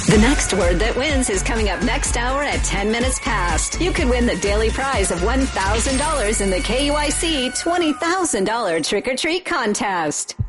The next word that wins is coming up next hour at 10 minutes past. You could win the daily prize of $1,000 in the KUIC $20,000 trick or treat contest.